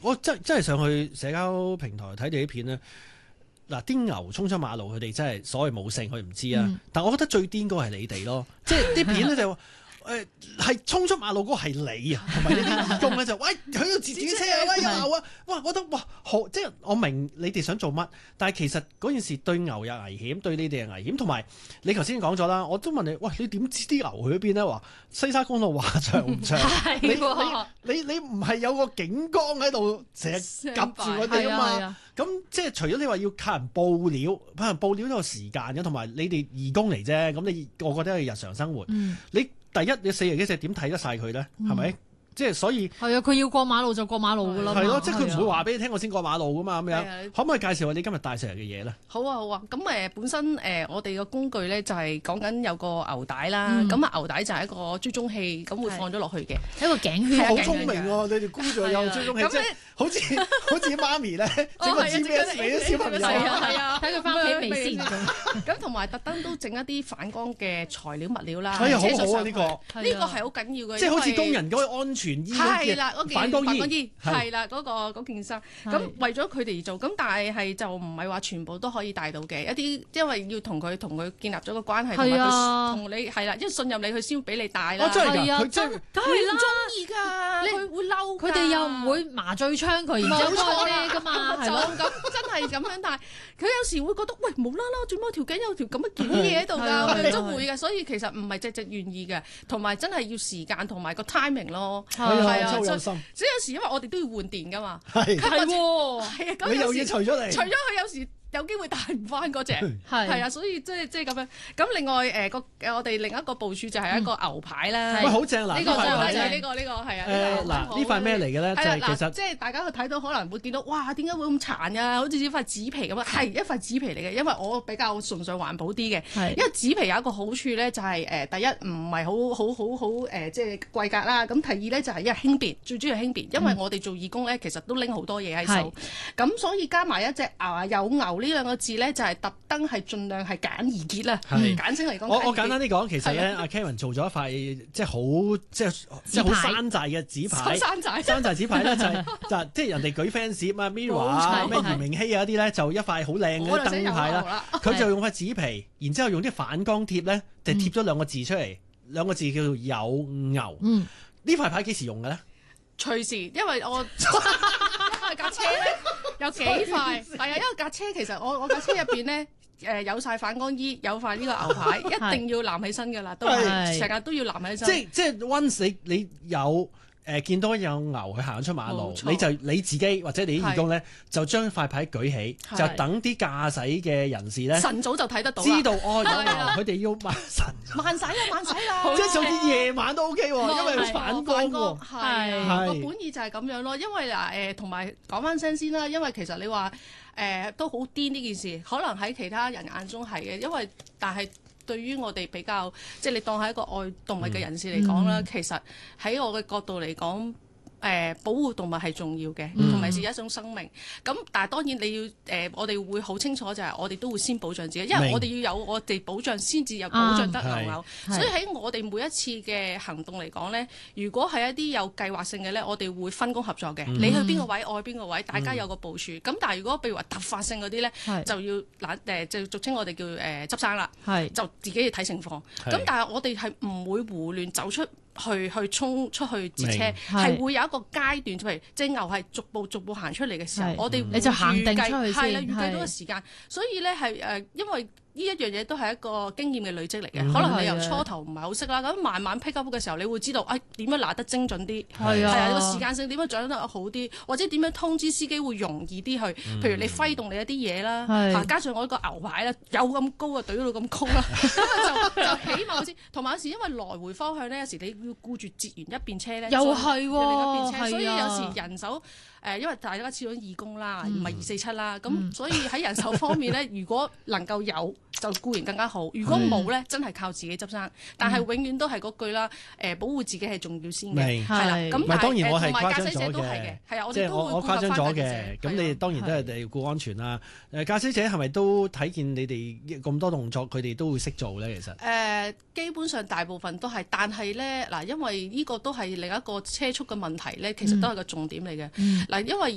我真係上去社交平台睇你啲片咧。嗱，啲牛衝出馬路，佢哋真係所謂冇性，佢唔知啊。但我覺得最癲嗰個係你哋咯，即係啲片咧就話係衝出馬路嗰個係你啊，同埋呢啲義工咧就喂喺度截自己車啊，喂有牛啊，哇！我覺得哇好，即係我明你哋想做乜，但係其實嗰件事對牛有危險，對你哋有危險，同埋你頭先講咗啦，我都問你，喂你點知啲牛去咗邊咧？話西沙公路話長唔長？你唔係有個警崗喺度成日夾住佢哋啊嘛？咁即係除咗你話要靠人報料，靠人報料都有時間嘅，同埋你哋義工嚟啫。咁我覺得係日常生活。你第一你4日幾隻點睇得晒佢咧？係咪？即係所以係啊，佢要過馬路就過馬路噶啦。 係咯，即係佢唔會話俾你聽，我先過馬路噶嘛咁樣。可唔可以介紹下你今日帶上嚟嘅嘢咧？ 好啊好啊，咁本身我哋個工具咧就係講緊有個牛帶啦，咁牛帶就係一個追蹤器，咁會放咗落去嘅一個頸圈。 好聰明喎！你哋工具有追蹤器，即係好似媽咪咧整個 GPS 俾啲小朋友。 係啊， 睇佢翻屋企未先。 咁同埋特登都整一啲反光嘅材料物料啦。 係啊，好好啊呢個。 呢個係好緊要嘅。 即係好似工人嗰個安全衣係啦，嗰件反光衣係啦，嗰件衫。咁為咗佢哋而做，咁但係就唔係話全部都可以帶到嘅。一啲因為要同佢建立咗個關係，同埋佢同你係啦，因為信任你，佢先俾你帶啦。 真係㗎， 佢真係唔中意㗎，佢會嬲。 佢哋又唔會麻醉槍佢，然之後開咩㗎嘛？係咯， 咁真係咁樣。但係佢有時會覺得，喂，無啦啦，做乜條頸有條咁嘅件嘢喺度㗎？都會嘅，所以其實唔係隻願意嘅，同埋真係要時間同埋個 timing 咯。 係啊，有心。 即係有時因為我哋都要換電㗎嘛。 係喎，係啊，咁你又要除咗嚟， 除咗佢有時。有機會帶唔翻嗰隻，係啊，所以即係咁樣。咁另外我哋另一個部署就係一個牛牌啦。 喂，好正嗱！ 呢個係啊。 嗱，呢塊咩嚟嘅咧？就係其實即係大家去睇到可能會見到，哇！點解會咁殘㗎？好似一塊紙皮咁啊！係一塊紙皮嚟嘅，因為我比較崇尚環保啲嘅。因為紙皮有一個好處咧，就係第一唔係好即係貴格啦。咁第二咧就係因為輕便，最主要係輕便。因為我哋做義工咧，其實都拎好多嘢喺手，咁所以加埋一隻有牛呢兩個字咧，就係特登係盡量係簡而潔啦。簡稱嚟講， 我簡單啲講，其實咧，阿 Karen 做咗一塊即係好山寨嘅紙牌。山寨紙牌咧就即係人哋舉 fans 嘛 Mirror 啊，咩嚴明熙啊啲咧，就一塊好靚嘅燈牌啦。佢就用塊紙皮，然之後用啲反光貼咧，就貼咗兩個字出嚟，兩個字叫做有牛。呢塊牌幾時用嘅咧？ 隨時，因為架車咧有幾塊，係啊，因為架車其實我架車入邊咧有晒反光衣，有塊呢個牛牌，一定要攬起身㗎啦，都係成日都要攬起身。即係 once 你有見到有牛佢行出馬路，你自己或者你啲義工咧，就將塊牌舉起，就等啲駕駛嘅人士咧， 晨早就睇得到， 知道有牛，佢哋要慢駛啦，即係甚至夜晚都 OK 喎，因為反光喎。 係個本意就係咁樣咯，因為嗱同埋講翻聲先啦，因為其實你話都好癲呢件事，可能喺其他人眼中係嘅，因為但係。對於我哋比較，即係你當係一個愛動物嘅人士嚟講啦，其實喺我嘅角度嚟講，保護動物係重要嘅，同埋是一種生命。咁但係當然你要我哋會好清楚就係我哋都會先保障自己，因為我哋要有我哋保障先至有保障得牛。所以喺我哋每一次嘅行動嚟講呢，如果係一啲有計劃性嘅呢，我哋會分工合作嘅。你去邊個位，我去邊個位，大家有個部署。咁但係如果譬如話突發性嗰啲呢，就要就俗稱我哋叫執生啦，就自己要睇情況。咁但係我哋係唔會胡亂走出去衝出去截車，係會有一個階段，譬如隻牛係逐步行出嚟嘅時候，我哋你就行定出去先， 係啦，預計到個時間，所以咧係因為呢一樣嘢都係一個經驗嘅累積嚟嘅，可能你由初頭唔係好識啦，咁慢慢 pick up 嘅時候，你會知道點樣拿得精準啲，係啊，個時間性點樣掌握得好啲，或者點樣通知司機會容易啲去，譬如你揮動你一啲嘢啦，加上我呢個牛牌咧有咁高啊，懟到咁高啦，咁就起碼先，同埋有時因為來回方向咧，有時你要顧住截完一邊車咧， 又係另一邊車，所以有時人手。因為大家始終義工啦，唔係247啦，咁所以喺人手方面咧，如果能夠有就固然更加好，如果冇咧，真係靠自己執生。但係永遠都係嗰句啦，保護自己係重要先嘅，係啦。咁但係當然我係同埋誇張咗駕駛者都係嘅，係啊，我哋都會我誇張咗嘅。 嘅。 咁你當然都係要顧安全啦。駕駛者係咪都睇見你哋咁多動作，佢哋都會識做咧？其實基本上大部分都係，但係咧嗱，因為呢個都係另一個車速嘅問題咧，其實都係個重點嚟嘅。嗱，因為